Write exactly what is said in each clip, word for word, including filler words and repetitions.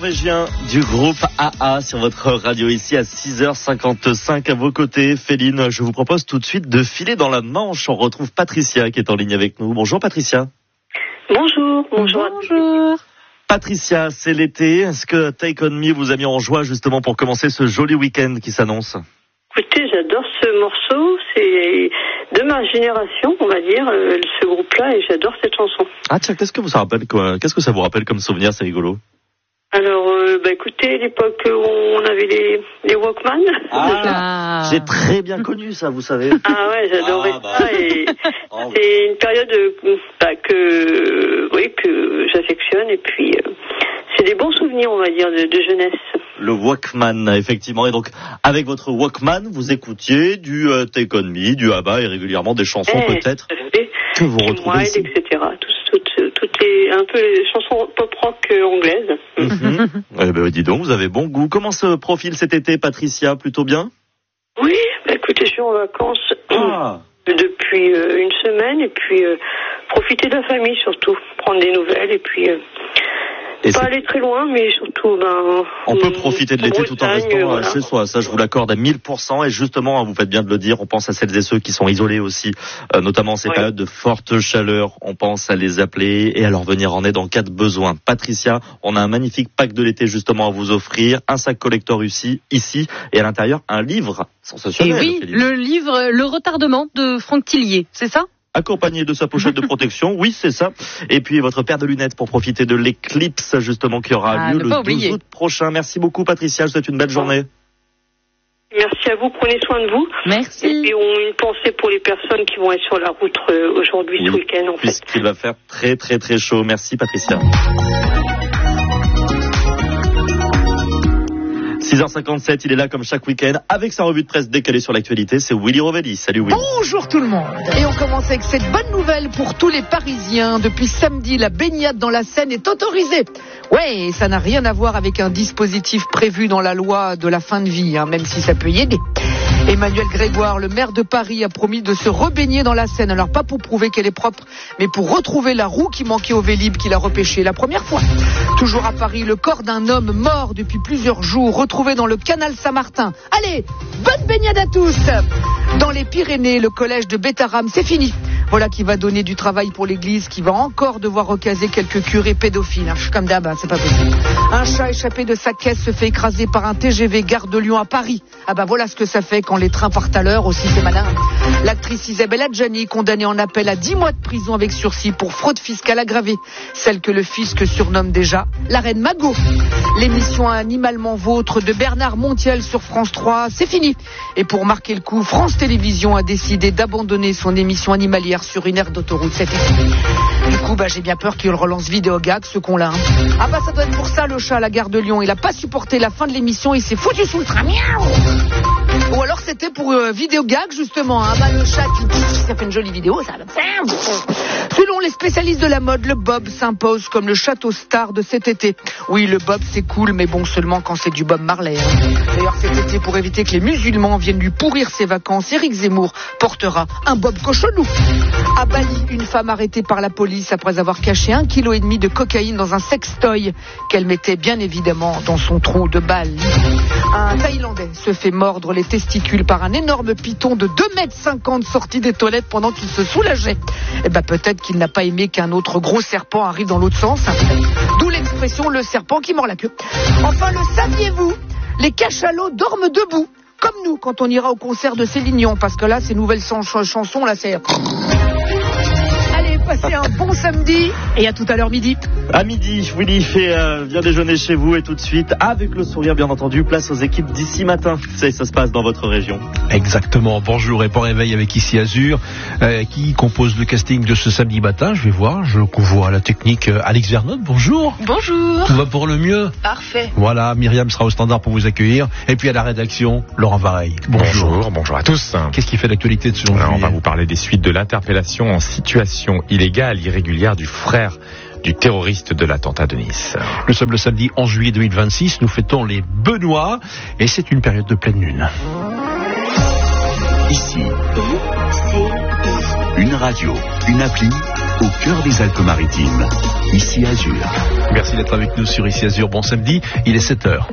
Norvégien du groupe A A sur votre radio ici à six heures cinquante-cinq à vos côtés. Féline, je vous propose tout de suite de filer dans la Manche. On retrouve Patricia qui est en ligne avec nous. Bonjour Patricia. Bonjour, bonjour. Bonjour. Patricia, c'est l'été. Est-ce que Take On Me vous a mis en joie justement pour commencer ce joli week-end qui s'annonce? Écoutez, j'adore ce morceau. C'est de ma génération, on va dire, euh, ce groupe-là, et j'adore cette chanson. Ah tiens, qu'est-ce que vous ça rappelle quoi Qu'est-ce que ça vous rappelle comme souvenir? C'est rigolo. Alors, euh, bah écoutez, l'époque où on avait les, les Walkman. Ah, j'ai très bien connu ça, vous savez. Ah ouais, j'adorais ah, bah. ça. Et oh. c'est une période bah, que, oui, que j'affectionne. Et puis, euh, c'est des bons souvenirs, on va dire, de, de jeunesse. Le Walkman, effectivement. Et donc, avec votre Walkman, vous écoutiez du euh, Take On Me, du A B A et régulièrement des chansons eh, peut-être que vous retrouvez Wild, ici. et cetera. Toutes, toutes, toutes les, un peu les chansons pop-rock anglaises. Mm-hmm. Eh ben, dis donc, vous avez bon goût. Comment se profile cet été, Patricia? Plutôt bien? Oui, bah, écoutez, je suis en vacances ah. depuis euh, une semaine, et puis euh, profiter de la famille surtout, prendre des nouvelles, et puis euh, et pas c'est... aller très loin, mais surtout... Ben, on peut profiter de l'été Bretagne, tout en restant voilà. chez soi, ça je vous l'accorde à mille pour cent, et justement, vous faites bien de le dire, on pense à celles et ceux qui sont isolés aussi, euh, notamment en ces oui. périodes de forte chaleur, on pense à les appeler et à leur venir en aide en cas de besoin. Patricia, on a un magnifique pack de l'été justement à vous offrir, un sac collector ici, ici et à l'intérieur un livre sensationnel. Et oui, le livre Le Retardement de Franck Tillier, c'est ça? Accompagné de sa pochette de protection, oui c'est ça. Et puis votre paire de lunettes pour profiter de l'éclipse justement qui aura ah, lieu le douze oublier. août prochain. Merci beaucoup Patricia, je vous souhaite une belle journée. Merci à vous, prenez soin de vous. Merci. Et puis on une pensée pour les personnes qui vont être sur la route euh, aujourd'hui, oui, ce week-end en fait. Puisqu'il va faire très très très chaud. Merci Patricia. six heures cinquante-sept, il est là comme chaque week-end avec sa revue de presse décalée sur l'actualité. C'est Willy Rovelli. Salut Willy. Bonjour tout le monde. Et on commence avec cette bonne nouvelle pour tous les Parisiens. Depuis samedi, la baignade dans la Seine est autorisée. Ouais, ça n'a rien à voir avec un dispositif prévu dans la loi de la fin de vie, hein, même si ça peut y aider. Emmanuel Grégoire, le maire de Paris, a promis de se rebaigner dans la Seine. Alors pas pour prouver qu'elle est propre, mais pour retrouver la roue qui manquait au Vélib qu'il a repêché la première fois. Toujours à Paris, le corps d'un homme mort depuis plusieurs jours, retrouvé dans le canal Saint-Martin. Allez, bonne baignade à tous. Dans les Pyrénées, le collège de Bétarame, c'est fini. Voilà qui va donner du travail pour l'église, qui va encore devoir recaser quelques curés pédophiles. Je suis comme d'hab, c'est pas possible. Un chat échappé de sa caisse se fait écraser par un T G V gare de Lyon à Paris. Ah bah voilà ce que ça fait quand les trains partent à l'heure, aussi c'est malin. L'actrice Isabelle Adjani, condamnée en appel à dix mois de prison avec sursis pour fraude fiscale aggravée. Celle que le fisc surnomme déjà la reine Magot. L'émission Animalement Vôtre de Bernard Montiel sur France trois, c'est fini. Et pour marquer le coup, France Télévisions a décidé d'abandonner son émission animalière sur une aire d'autoroute cet été. Du coup, bah, j'ai bien peur qu'il relance Vidéogag, ce con-là. Hein. Ah bah ça doit être pour ça le chat à la gare de Lyon. Il a pas supporté la fin de l'émission, il s'est foutu sous le train. Miaou. Ou alors c'était pour euh, Vidéogag justement. Hein. Bah, le chat qui ça fait une jolie vidéo, ça. Selon les spécialistes de la mode, le bob s'impose comme le château star de cet été. Oui, le bob c'est cool, mais bon seulement quand c'est du Bob Marley. Hein. D'ailleurs cet été, pour éviter que les musulmans viennent lui pourrir ses vacances, Éric Zemmour portera un bob cochonou. À Bali, une femme arrêtée par la police après avoir caché un kilo et demi de cocaïne dans un sextoy qu'elle mettait bien évidemment dans son trou de balle. Un Thaïlandais se fait mordre les testicules par un énorme python de deux mètres cinquante sorti des toilettes pendant qu'il se soulageait. Eh ben peut-être qu'il n'a pas aimé qu'un autre gros serpent arrive dans l'autre sens. D'où l'expression le serpent qui mord la queue. Enfin, le saviez-vous? Les cachalots dorment debout. Comme nous, quand on ira au concert de Céline Dion, parce que là, ces nouvelles chansons, là, c'est... Allez, passez un bon samedi, et à tout à l'heure midi. À midi, Willy fait euh, bien déjeuner chez vous, et tout de suite, avec le sourire bien entendu, place aux équipes d'ici matin. Ça, ça se passe dans votre région. Exactement, bonjour et bon réveil avec Ici Azur, euh, qui compose le casting de ce samedi matin. Je vais voir, je vois à la technique euh, Alex Vernotte, bonjour. Bonjour. Tout va pour le mieux? Parfait. Voilà, Myriam sera au standard pour vous accueillir. Et puis à la rédaction, Laurent Vareille. Bonjour. Bonjour, bonjour à tous. Qu'est-ce qui fait l'actualité de ce jour? On va vous parler des suites de l'interpellation en situation illégale, irrégulière du frère du terroriste de l'attentat de Nice. Nous sommes le samedi onze juillet deux mille vingt-six, nous fêtons les Benoît et c'est une période de pleine lune. Ici, une radio, une appli, au cœur des Alpes-Maritimes. Ici Azur. Merci d'être avec nous sur Ici Azur. Bon samedi, il est sept heures.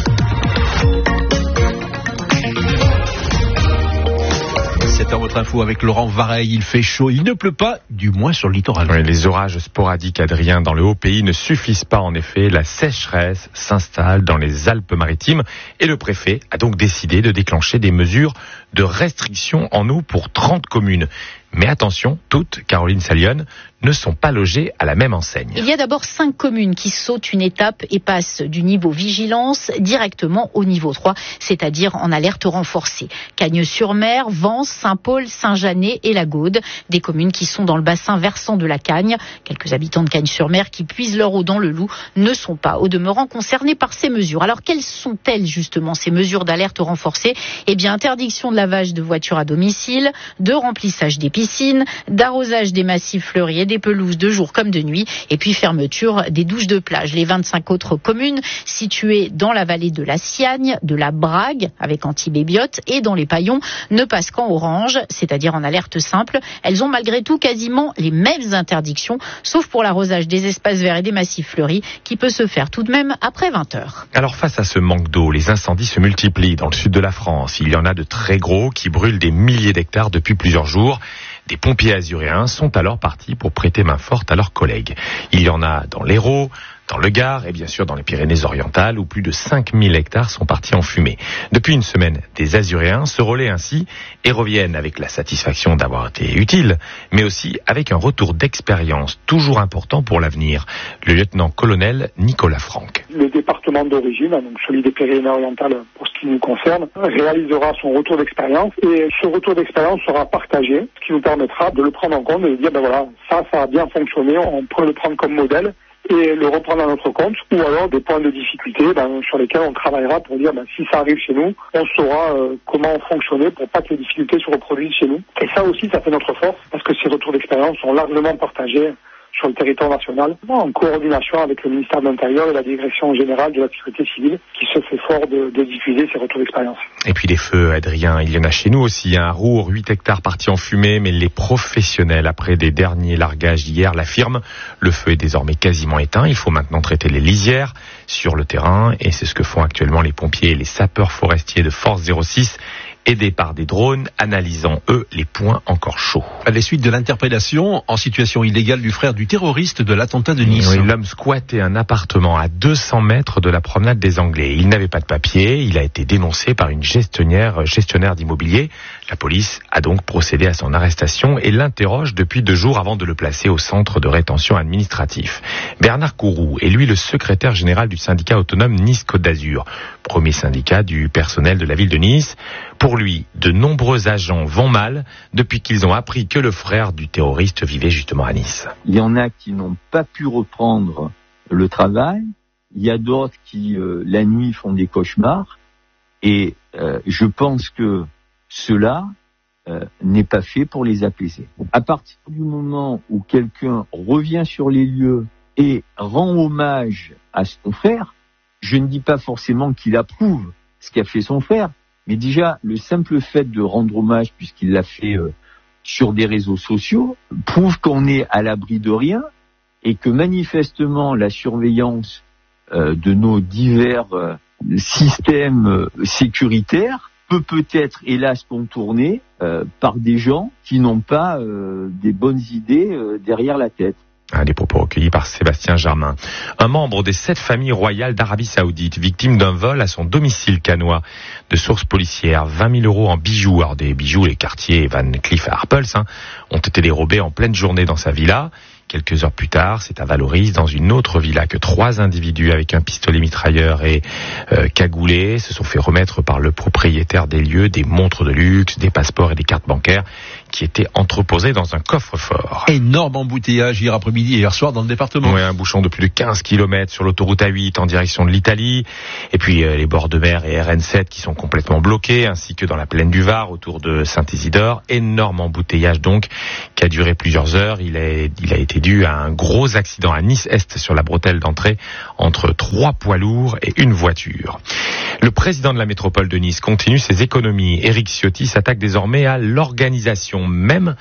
C'est à votre info avec Laurent Vareille. Il fait chaud, il ne pleut pas, du moins sur le littoral. Oui, les orages sporadiques, Adrien, dans le Haut-Pays ne suffisent pas en effet. La sécheresse s'installe dans les Alpes-Maritimes et le préfet a donc décidé de déclencher des mesures de restriction en eau pour trente communes. Mais attention, toutes, Caroline Salion, ne sont pas logées à la même enseigne. Il y a d'abord cinq communes qui sautent une étape et passent du niveau vigilance directement au niveau trois, c'est-à-dire en alerte renforcée. Cagnes-sur-Mer, Vence, Saint-Paul, Saint-Janet et la Gaude, des communes qui sont dans le bassin versant de la Cagne. Quelques habitants de Cagnes-sur-Mer qui puisent leur eau dans le Loup ne sont pas, au demeurant, concernés par ces mesures. Alors quelles sont-elles justement, ces mesures d'alerte renforcée ? Eh bien, interdiction de lavage de voitures à domicile, de remplissage des piscines, d'arrosage des massifs fleuris et des pelouses de jour comme de nuit, et puis fermeture des douches de plage. Les vingt-cinq autres communes situées dans la vallée de la Siagne, de la Brague, avec antibébiote, et dans les Paillons ne passent qu'en orange, c'est-à-dire en alerte simple. Elles ont malgré tout quasiment les mêmes interdictions, sauf pour l'arrosage des espaces verts et des massifs fleuris, qui peut se faire tout de même après vingt heures. Alors face à ce manque d'eau, les incendies se multiplient dans le sud de la France. Il y en a de très gros qui brûlent des milliers d'hectares depuis plusieurs jours. Des pompiers azuréens sont alors partis pour prêter main forte à leurs collègues. Il y en a dans l'Hérault, dans le Gard et bien sûr dans les Pyrénées-Orientales où plus de cinq mille hectares sont partis en fumée. Depuis une semaine, des Azuréens se relaient ainsi et reviennent avec la satisfaction d'avoir été utiles, mais aussi avec un retour d'expérience toujours important pour l'avenir. Le lieutenant-colonel Nicolas Franck. Le département d'origine, donc celui des Pyrénées-Orientales pour ce qui nous concerne, réalisera son retour d'expérience et ce retour d'expérience sera partagé, ce qui nous permettra de le prendre en compte et de dire ben voilà, ça, ça a bien fonctionné, on peut le prendre comme modèle et le reprendre à notre compte, ou alors des points de difficulté ben, sur lesquels on travaillera pour dire ben, si ça arrive chez nous, on saura euh, comment fonctionner pour pas que les difficultés se reproduisent chez nous. Et ça aussi, ça fait notre force, parce que ces retours d'expérience sont largement partagés sur le territoire national, en coordination avec le ministère de l'Intérieur et la Direction générale de la sécurité civile, qui se fait fort de, de diffuser ces retours d'expérience. Et puis les feux, Adrien, il y en a chez nous aussi. Un Roure, huit hectares partis en fumée, mais les professionnels, après des derniers largages d'hier, l'affirment. Le feu est désormais quasiment éteint. Il faut maintenant traiter les lisières sur le terrain, et c'est ce que font actuellement les pompiers et les sapeurs forestiers de Force zéro six, aidés par des drones, analysant, eux, les points encore chauds. À la suite de l'interpellation en situation illégale du frère du terroriste de l'attentat de Nice. Oui, l'homme squattait un appartement à deux cents mètres de la promenade des Anglais. Il n'avait pas de papier, il a été dénoncé par une gestionnaire, gestionnaire d'immobilier. La police a donc procédé à son arrestation et l'interroge depuis deux jours avant de le placer au centre de rétention administratif. Bernard Courroux est lui le secrétaire général du syndicat autonome Nice-Côte d'Azur, premier syndicat du personnel de la ville de Nice. Pour lui, de nombreux agents vont mal depuis qu'ils ont appris que le frère du terroriste vivait justement à Nice. Il y en a qui n'ont pas pu reprendre le travail, il y a d'autres qui, euh, la nuit, font des cauchemars, et euh, je pense que cela euh, n'est pas fait pour les apaiser. À partir du moment où quelqu'un revient sur les lieux et rend hommage à son frère, je ne dis pas forcément qu'il approuve ce qu'a fait son frère, mais déjà, le simple fait de rendre hommage, puisqu'il l'a fait euh, sur des réseaux sociaux, prouve qu'on est à l'abri de rien et que manifestement la surveillance euh, de nos divers euh, systèmes euh, sécuritaires peut peut-être, hélas, contournée euh, par des gens qui n'ont pas euh, des bonnes idées euh, derrière la tête. Ah, des propos recueillis par Sébastien Germain. Un membre des sept familles royales d'Arabie Saoudite, victime d'un vol à son domicile cannois. De sources policières, vingt mille euros en bijoux. Alors des bijoux, les quartiers Van Cleef et Arpels hein, ont été dérobés en pleine journée dans sa villa. Quelques heures plus tard, c'est à Valoris, dans une autre villa, que trois individus avec un pistolet mitrailleur et euh, cagoulés se sont fait remettre par le propriétaire des lieux des montres de luxe, des passeports et des cartes bancaires qui étaient entreposés dans un coffre-fort. Énorme embouteillage hier après-midi et hier soir dans le département. Oui, un bouchon de plus de quinze kilomètres sur l'autoroute A huit en direction de l'Italie. Et puis euh, les bords de mer et R N sept qui sont complètement bloqués, ainsi que dans la plaine du Var autour de Saint-Isidore. Énorme embouteillage donc qui a duré plusieurs heures. Il a, il a été dû à un gros accident à Nice-Est sur la bretelle d'entrée entre trois poids lourds et une voiture. Le président de la métropole de Nice continue ses économies. Éric Ciotti s'attaque désormais à l'organisation même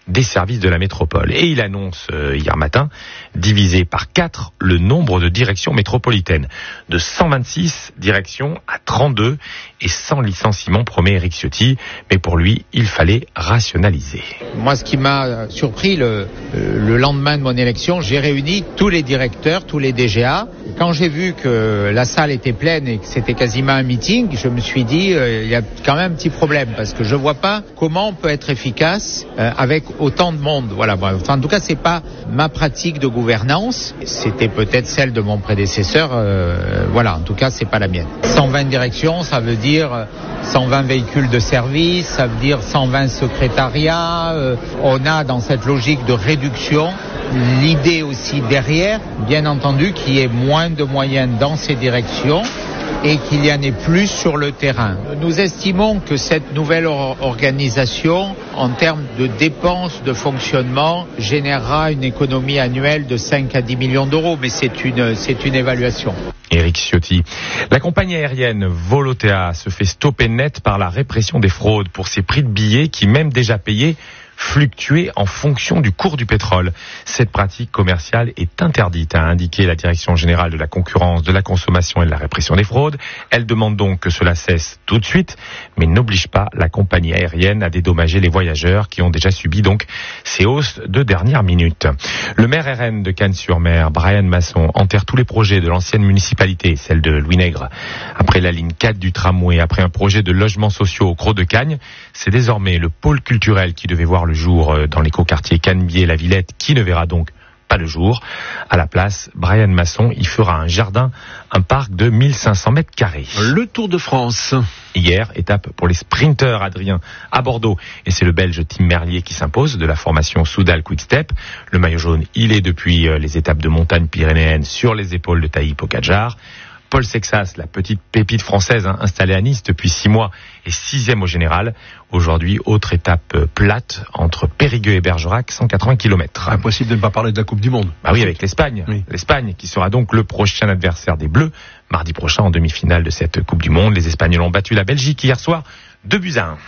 des services de la métropole. Et il annonce euh, hier matin diviser par quatre le nombre de directions métropolitaines, de cent vingt-six directions à trente-deux, et sans licenciement, promet Éric Ciotti. Mais pour lui, il fallait rationaliser. Moi, ce qui m'a surpris le, le lendemain de mon élection, j'ai réuni tous les directeurs, tous les D G A. Quand j'ai vu que la salle était pleine et que c'était quasiment un meeting, je me suis dit, euh, il y a quand même un petit problème, parce que je vois pas comment on peut être efficace euh, avec autant de monde. Voilà. Enfin, en tout cas, c'est pas ma pratique de gouvernance. C'était peut-être celle de mon prédécesseur. Euh, voilà. En tout cas, c'est pas la mienne. cent vingt directions, ça veut dire cent vingt véhicules de service, ça veut dire cent vingt secrétariats. Euh, on a dans cette logique de réduction l'idée aussi derrière, bien entendu, qu'il y ait moins de moyens dans ces directions et qu'il y en ait plus sur le terrain. Nous estimons que cette nouvelle or- organisation, en termes de dépenses de fonctionnement, générera une économie annuelle de cinq à dix millions d'euros, mais c'est une, c'est une évaluation. Éric Ciotti. La compagnie aérienne Volotea se fait stopper net par la répression des fraudes pour ses prix de billets qui, même déjà payés, fluctuer en fonction du cours du pétrole. Cette pratique commerciale est interdite, a indiqué la Direction générale de la concurrence, de la consommation et de la répression des fraudes. Elle demande donc que cela cesse tout de suite, mais n'oblige pas la compagnie aérienne à dédommager les voyageurs qui ont déjà subi donc ces hausses de dernière minute. Le maire R N de Cannes-sur-Mer, Brian Masson, enterre tous les projets de l'ancienne municipalité, celle de Louis Nègre. Après la ligne quatre du tramway, après un projet de logements sociaux au Creux de Cagnes, c'est désormais le pôle culturel qui devait voir le jour dans l'écoquartier Canebier-la Villette, qui ne verra donc pas le jour. À la place, Brian Masson y fera un jardin, un parc de mille cinq cents mètres carrés. Le Tour de France. Hier, étape pour les sprinteurs, Adrien, à Bordeaux. Et c'est le Belge Tim Merlier qui s'impose de la formation Soudal Quick Step. Le maillot jaune, il est depuis les étapes de montagne pyrénéenne sur les épaules de Taï Pogacar. Paul Sexas, la petite pépite française hein, installée à Nice depuis six mois, est sixième au général. Aujourd'hui, autre étape plate entre Périgueux et Bergerac, cent quatre-vingts kilomètres. Impossible de ne pas parler de la Coupe du Monde. Bah oui, avec l'Espagne. Oui. L'Espagne qui sera donc le prochain adversaire des Bleus. Mardi prochain, en demi-finale de cette Coupe du Monde, les Espagnols ont battu la Belgique hier soir, deux buts à un.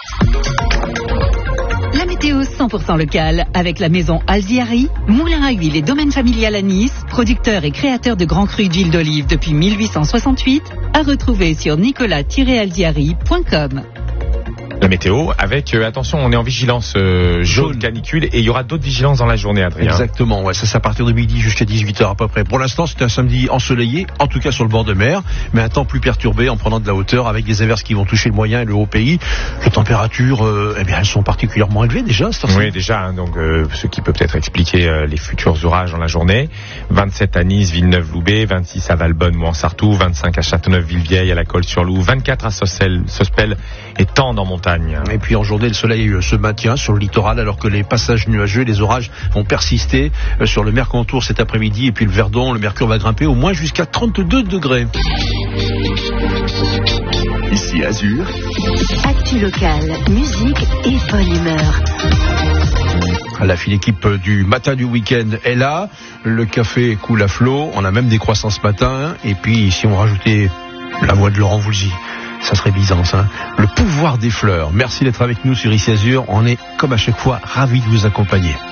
La météo cent pour cent locale avec la maison Alziari, moulin à huile et domaine familial à Nice, producteur et créateur de grands crus d'huile d'olive depuis mille huit cent soixante-huit, à retrouver sur nicolas tiret alziari point com. La météo avec, euh, attention, on est en vigilance euh, jaune, jaune canicule, et il y aura d'autres vigilances dans la journée, Adrien. Exactement, ouais, ça c'est à partir de midi jusqu'à dix-huit heures à peu près. Pour l'instant, c'est un samedi ensoleillé, en tout cas sur le bord de mer, mais un temps plus perturbé en prenant de la hauteur avec des averses qui vont toucher le moyen et le haut pays. Les températures, euh, eh bien, elles sont particulièrement élevées déjà. C'est oui, déjà, hein, donc euh, ce qui peut peut-être expliquer euh, les futurs orages dans la journée. vingt-sept à Nice, Villeneuve-Loubet, vingt-six à Valbonne ou en Sartou, vingt-cinq à Châteauneuf-Villevieille, à la Colle-sur-Loup, vingt-quatre à Sospel, Sospel et Tende en montagne. Et puis en journée, le soleil se maintient sur le littoral alors que les passages nuageux et les orages vont persister sur le Mercantour cet après-midi. Et puis le Verdon, le mercure va grimper au moins jusqu'à trente-deux degrés. Ici Azur. Actu locale, musique et bonne humeur. La fine équipe du matin du week-end est là. Le café coule à flot. On a même des croissants ce matin. Et puis si on rajoutait la voix de Laurent Voulzy, ça serait Byzance, hein. Le pouvoir des fleurs. Merci d'être avec nous sur Ici Azur. On est, comme à chaque fois, ravis de vous accompagner.